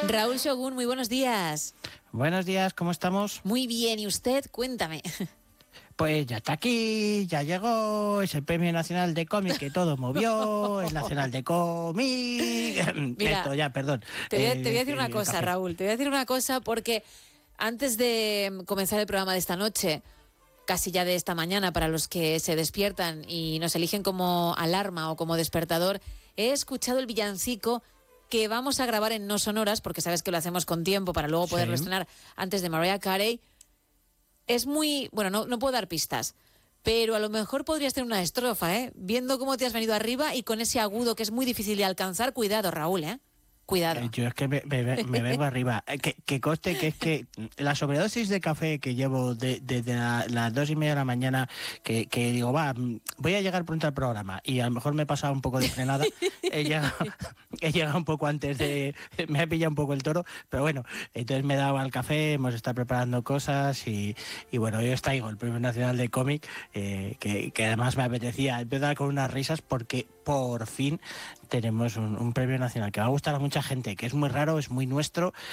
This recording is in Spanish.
Raúl Shogun, muy buenos días. Buenos días, ¿cómo estamos? Muy bien, ¿y usted? Cuéntame. Pues ya está aquí, ya llegó, es el Premio Nacional de Cómic que todo movió, es Nacional de Cómic. Mira, Esto ya, perdón. Te voy a decir una cosa, café. Raúl, te voy a decir una cosa porque antes de comenzar el programa de esta noche, casi ya de esta mañana para los que se despiertan y nos eligen como alarma o como despertador, he escuchado el villancico que vamos a grabar en No Sonoras, porque sabes que lo hacemos con tiempo para luego poderlo estrenar antes de Mariah Carey. Es muy... Bueno, no puedo dar pistas, pero a lo mejor podrías tener una estrofa, ¿eh? Viendo cómo te has venido arriba y con ese agudo que es muy difícil de alcanzar, cuidado, Raúl, ¿eh? Cuidado. Yo es que me vengo arriba. Que conste que es que la sobredosis de café que llevo desde las 2:30 de la mañana, que digo, voy a llegar pronto al programa y a lo mejor me he pasado un poco de frenada. He llegado un poco antes de... Me ha pillado un poco el toro, pero bueno, entonces me he dado al café, hemos estado preparando cosas y bueno, hoy os traigo el Premio Nacional de Cómic, que además me apetecía empezar con unas risas porque por fin tenemos un premio nacional que va a gustar a mucha gente, que es muy raro, es muy nuestro